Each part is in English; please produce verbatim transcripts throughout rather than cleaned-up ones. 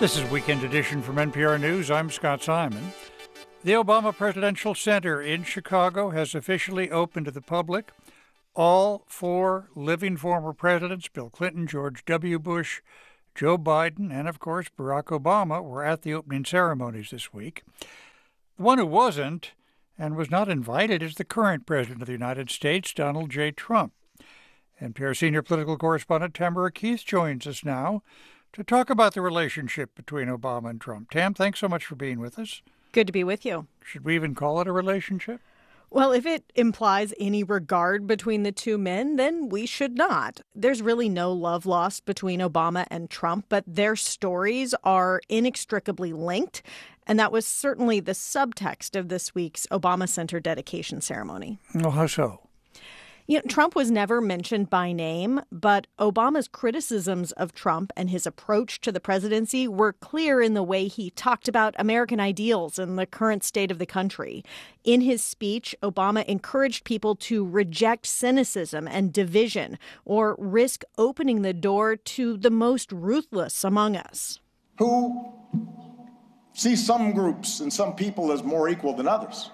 This is Weekend Edition from N P R News. I'm Scott Simon. The Obama Presidential Center in Chicago has officially opened to the public. All four living former presidents, Bill Clinton, George W. Bush, Joe Biden, and of course Barack Obama, were at the opening ceremonies this week. The one who wasn't and was not invited is the current president of the United States, Donald J. Trump. N P R senior political correspondent Tamara Keith joins us now to talk about the relationship between Obama and Trump. Tam, thanks so much for being with us. Good to be with you. Should we even call it a relationship? Well, if it implies any regard between the two men, then we should not. There's really no love lost between Obama and Trump, but their stories are inextricably linked. And that was certainly the subtext of this week's Obama Center dedication ceremony. Well, how so? You know, Trump was never mentioned by name, but Obama's criticisms of Trump and his approach to the presidency were clear in the way he talked about American ideals and the current state of the country. In his speech, Obama encouraged people to reject cynicism and division or risk opening the door to the most ruthless among us. Who see some groups and some people as more equal than others,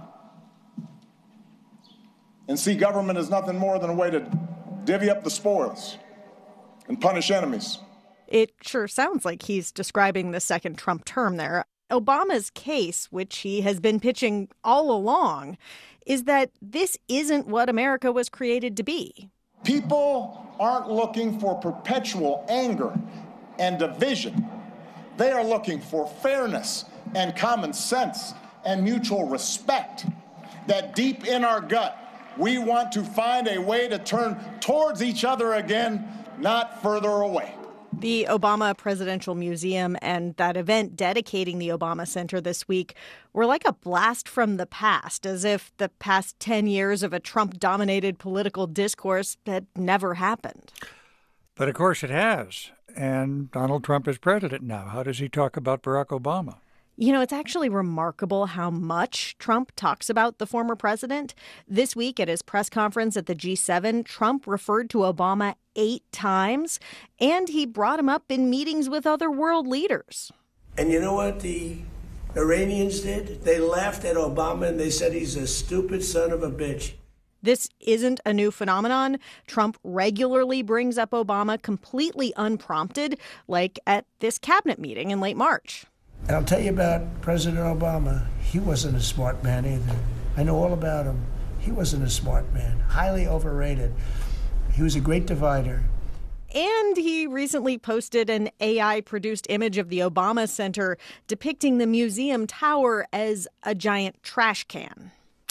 and see government as nothing more than a way to divvy up the spoils and punish enemies. It sure sounds like he's describing the second Trump term there. Obama's case, which he has been pitching all along, is that this isn't what America was created to be. People aren't looking for perpetual anger and division. They are looking for fairness and common sense and mutual respect. That deep in our gut, we want to find a way to turn towards each other again, not further away. The Obama Presidential Museum and that event dedicating the Obama Center this week were like a blast from the past, as if the past ten years of a Trump-dominated political discourse had never happened. But of course it has. And Donald Trump is president now. How does he talk about Barack Obama? You know, it's actually remarkable how much Trump talks about the former president. This week at his press conference at the G seven, Trump referred to Obama eight times, and he brought him up in meetings with other world leaders. And you know what the Iranians did? They laughed at Obama and they said he's a stupid son of a bitch. This isn't a new phenomenon. Trump regularly brings up Obama completely unprompted, like at this cabinet meeting in late March. And I'll tell you about President Obama. He wasn't a smart man either. I know all about him. He wasn't a smart man. Highly overrated. He was a great divider. And he recently posted an A I-produced image of the Obama Center depicting the museum tower as a giant trash can.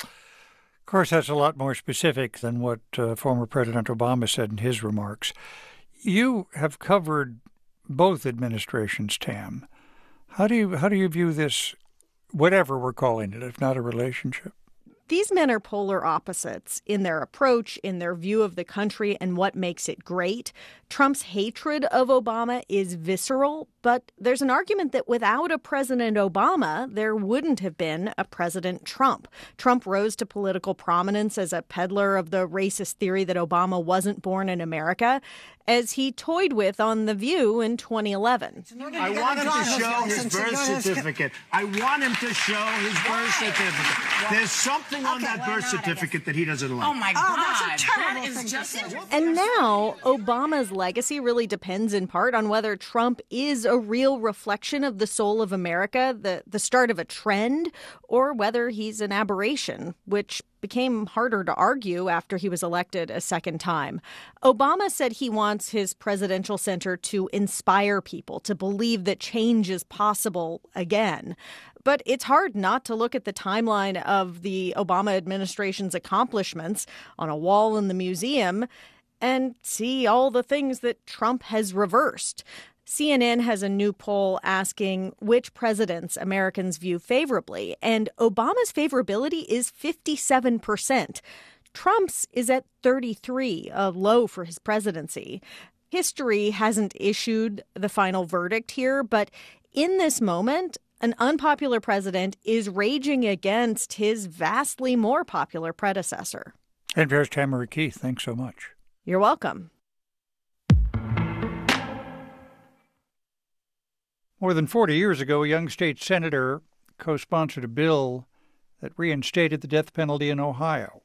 Of course, that's a lot more specific than what uh, former President Obama said in his remarks. You have covered both administrations, Tam. How do you how do you view this, whatever we're calling it, if not a relationship? These men are polar opposites in their approach, in their view of the country and what makes it great. Trump's hatred of Obama is visceral, but there's an argument that without a President Obama, there wouldn't have been a President Trump. Trump rose to political prominence as a peddler of the racist theory that Obama wasn't born in America, as he toyed with on The View in twenty eleven. I want him to show his birth certificate. I want him to show his birth certificate. There's something on that birth certificate that he doesn't like. Oh, my God. That's a terrible that is just... And now Obama's legacy really depends in part on whether Trump is a real reflection of the soul of America, the, the start of a trend, or whether he's an aberration, which became harder to argue after he was elected a second time. Obama said he wants his presidential center to inspire people to believe that change is possible again. But it's hard not to look at the timeline of the Obama administration's accomplishments on a wall in the museum and see all the things that Trump has reversed. C N N has a new poll asking which presidents Americans view favorably, and Obama's favorability is fifty-seven percent. Trump's is at thirty-three, a low for his presidency. History hasn't issued the final verdict here, but in this moment, an unpopular president is raging against his vastly more popular predecessor. N P R's Tamara Keith, thanks so much. You're welcome. More than forty years ago, a young state senator co-sponsored a bill that reinstated the death penalty in Ohio.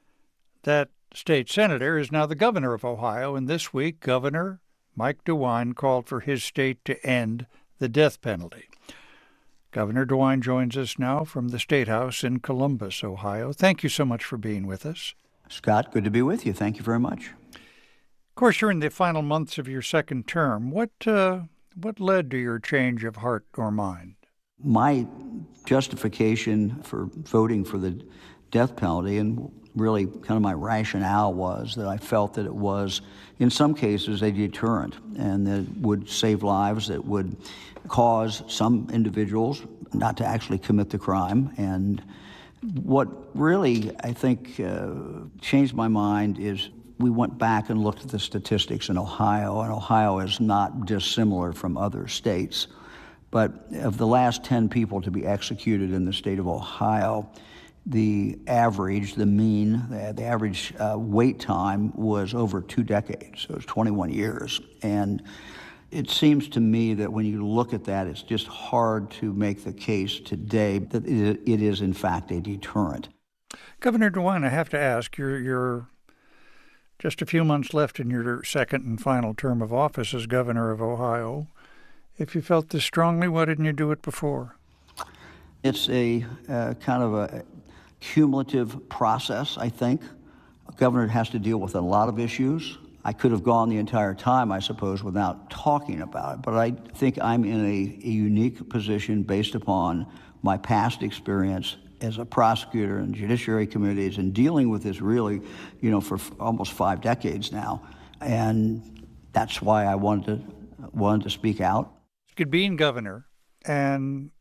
That state senator is now the governor of Ohio, and this week, Governor Mike DeWine called for his state to end the death penalty. Governor DeWine joins us now from the State House in Columbus, Ohio. Thank you so much for being with us. Scott, good to be with you. Thank you very much. Of course, you're in the final months of your second term. What uh, what led to your change of heart or mind? My justification for voting for the death penalty, and really kind of my rationale, was that I felt that it was, in some cases, a deterrent, and that it would save lives, that would cause some individuals not to actually commit the crime. And what really, I think, uh, changed my mind is we went back and looked at the statistics in Ohio, and Ohio is not dissimilar from other states. But of the last ten people to be executed in the state of Ohio, the average, the mean, the, the average uh, wait time was over two decades. So it was twenty-one years. And it seems to me that when you look at that, it's just hard to make the case today that it, it is, in fact, a deterrent. Governor DeWine, I have to ask, you're, you're just a few months left in your second and final term of office as governor of Ohio. If you felt this strongly, why didn't you do it before? It's a uh, kind of a cumulative process, I think. A governor has to deal with a lot of issues. I could have gone the entire time, I suppose, without talking about it, but I think I'm in a, a unique position based upon my past experience as a prosecutor in judiciary committees and dealing with this really, you know, for f- almost five decades now. And that's why I wanted to wanted to speak out. Being governor and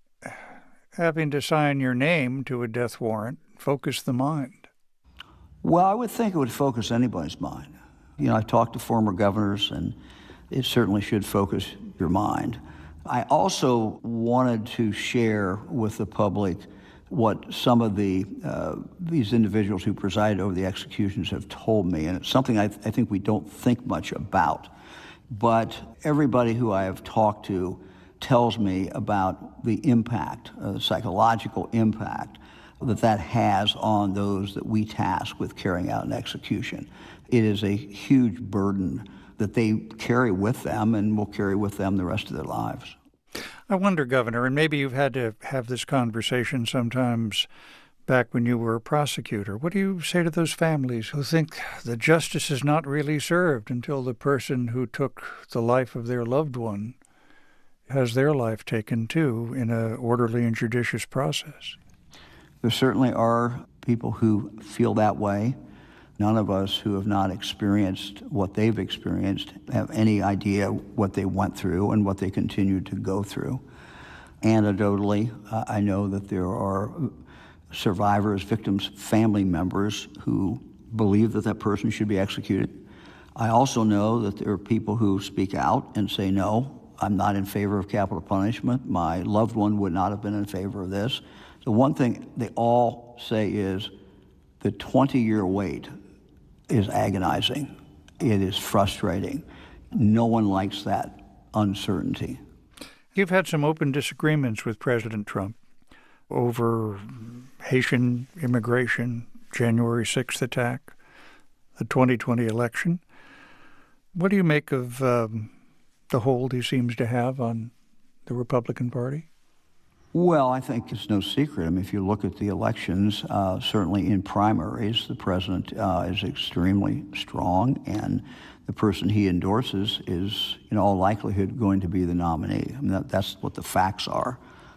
having to sign your name to a death warrant focus the mind. Well, I would think it would focus anybody's mind. You know, I talked to former governors, and it certainly should focus your mind. I also wanted to share with the public what some of the uh, these individuals who presided over the executions have told me, and it's something I, th- I think we don't think much about. But everybody who I have talked to tells me about the impact, uh, the psychological impact that that has on those that we task with carrying out an execution. It is a huge burden that they carry with them and will carry with them the rest of their lives. I wonder, Governor, and maybe you've had to have this conversation sometimes back when you were a prosecutor. What do you say to those families who think the justice is not really served until the person who took the life of their loved one has their life taken, too, in an orderly and judicious process? There certainly are people who feel that way. None of us who have not experienced what they've experienced have any idea what they went through and what they continue to go through. Anecdotally, uh, I know that there are survivors, victims, family members who believe that that person should be executed. I also know that there are people who speak out and say, no, I'm not in favor of capital punishment. My loved one would not have been in favor of this. The one thing they all say is the twenty-year wait is agonizing. It is frustrating. No one likes that uncertainty. You've had some open disagreements with President Trump over Haitian immigration, January sixth attack, the twenty twenty election. What do you make of um, the hold he seems to have on the Republican Party? Well, I think it's no secret. I mean, if you look at the elections, uh, certainly in primaries, the president uh, is extremely strong, and the person he endorses is, in all likelihood, going to be the nominee. I mean, that, that's what the facts are.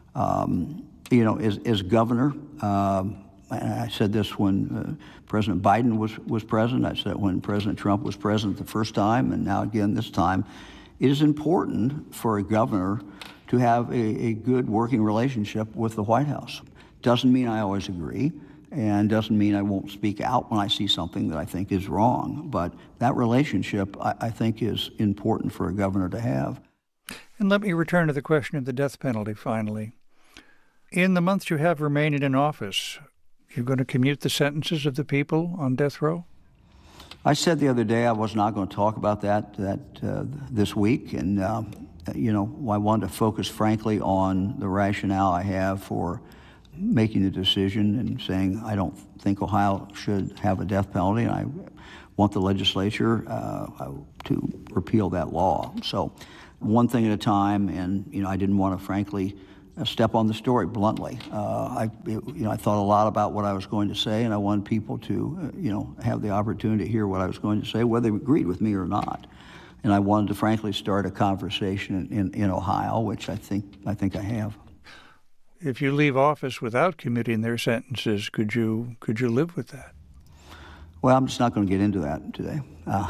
Um, you know, as, as governor, um, and I said this when uh, President Biden was, was president, I said it when President Trump was president the first time, and now again this time, it is important for a governor to have a, a good working relationship with the White House. Doesn't mean I always agree, and doesn't mean I won't speak out when I see something that I think is wrong. But that relationship, I, I think, is important for a governor to have. And let me return to the question of the death penalty finally. In the months you have remaining in office, you're going to commute the sentences of the people on death row? I said the other day I was not going to talk about that that uh, this week, and uh, you know, I wanted to focus, frankly, on the rationale I have for making the decision and saying I don't think Ohio should have a death penalty, and I want the legislature uh, to repeal that law. So, one thing at a time, and you know, I didn't want to, frankly, uh, step on the story bluntly. Uh, I, it, you know, I thought a lot about what I was going to say, and I wanted people to, uh, you know, have the opportunity to hear what I was going to say, whether they agreed with me or not. And I wanted to, frankly, start a conversation in, in Ohio, which I think I think I have. If you leave office without commuting their sentences, could you could you live with that? Well, I'm just not going to get into that today. Uh,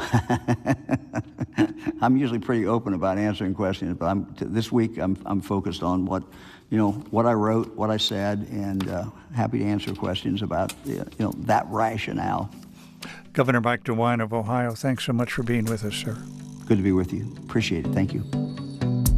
I'm usually pretty open about answering questions, but I'm, t- this week I'm, I'm focused on what, you know, what I wrote, what I said, and uh, happy to answer questions about, the, you know, that rationale. Governor Mike DeWine of Ohio, thanks so much for being with us, sir. Good to be with you. Appreciate it. Thank you.